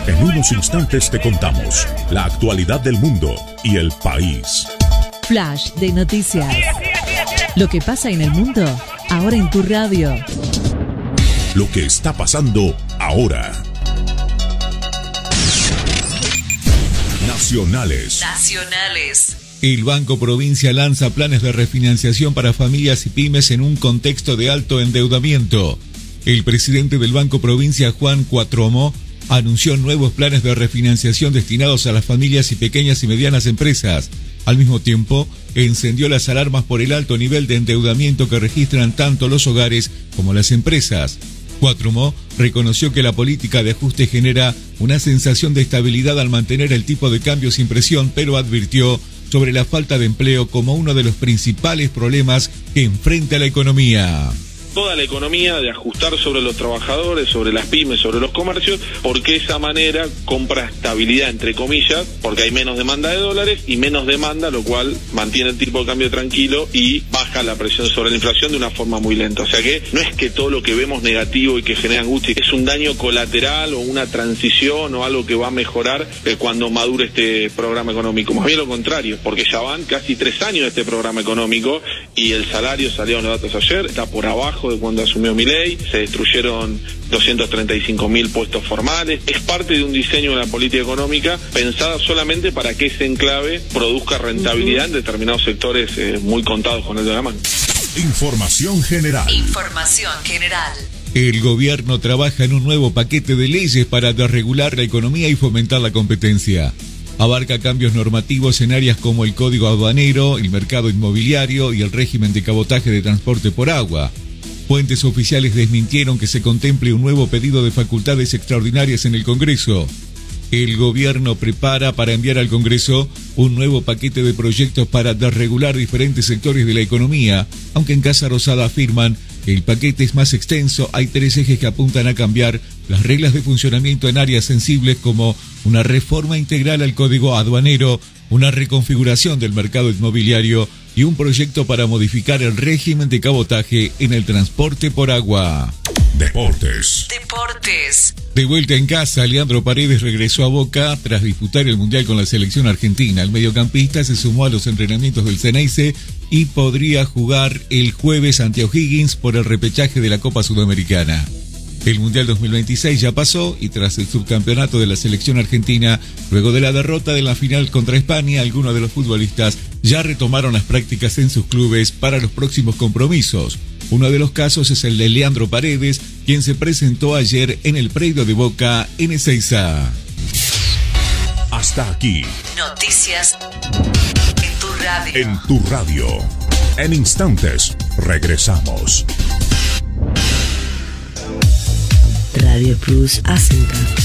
En unos instantes te contamos la actualidad del mundo y el país. Flash de noticias. Lo que pasa en el mundo, ahora en tu radio. Lo que está pasando ahora. Nacionales. El Banco Provincia lanza planes de refinanciación para familias y pymes en un contexto de alto endeudamiento. El presidente del Banco Provincia, Juan Cuatromo, anunció nuevos planes de refinanciación destinados a las familias y pequeñas y medianas empresas. Al mismo tiempo, encendió las alarmas por el alto nivel de endeudamiento que registran tanto los hogares como las empresas. Cuatromo reconoció que la política de ajuste genera una sensación de estabilidad al mantener el tipo de cambio sin presión, pero advirtió sobre la falta de empleo como uno de los principales problemas que enfrenta la economía. Toda la economía de ajustar sobre los trabajadores, sobre las pymes, sobre los comercios, porque esa manera compra estabilidad, entre comillas, porque hay menos demanda de dólares y menos demanda, lo cual mantiene el tipo de cambio tranquilo y baja la presión sobre la inflación de una forma muy lenta. O sea que no es que todo lo que vemos negativo y que genera angustia es un daño colateral o una transición o algo que va a mejorar cuando madure este programa económico. Más bien lo contrario, porque ya van casi 3 años de este programa económico y el salario, salieron los datos ayer, está por abajo de cuando asumió Milei, se destruyeron 235.000 puestos formales. Es parte de un diseño de la política económica pensada solamente para que ese enclave produzca rentabilidad en determinados sectores muy contados con el de la mano. Información general. El gobierno trabaja en un nuevo paquete de leyes para desregular la economía y fomentar la competencia. Abarca cambios normativos en áreas como el código aduanero, el mercado inmobiliario y el régimen de cabotaje de transporte por agua. Fuentes oficiales desmintieron que se contemple un nuevo pedido de facultades extraordinarias en el Congreso. El gobierno prepara para enviar al Congreso un nuevo paquete de proyectos para desregular diferentes sectores de la economía, aunque en Casa Rosada afirman que el paquete es más extenso. Hay 3 ejes que apuntan a cambiar las reglas de funcionamiento en áreas sensibles como una reforma integral al código aduanero, una reconfiguración del mercado inmobiliario y un proyecto para modificar el régimen de cabotaje en el transporte por agua. Deportes. De vuelta en casa, Leandro Paredes regresó a Boca tras disputar el Mundial con la selección argentina. El mediocampista se sumó a los entrenamientos del Ceneice y podría jugar el jueves ante O'Higgins por el repechaje de la Copa Sudamericana. El Mundial 2026 ya pasó y tras el subcampeonato de la selección argentina, luego de la derrota de la final contra España, algunos de los futbolistas ya retomaron las prácticas en sus clubes para los próximos compromisos. Uno de los casos es el de Leandro Paredes, quien se presentó ayer en el predio de Boca en Ezeiza. Hasta aquí. Noticias en tu radio. En tu radio. En instantes, regresamos. Radio Plus Asenca.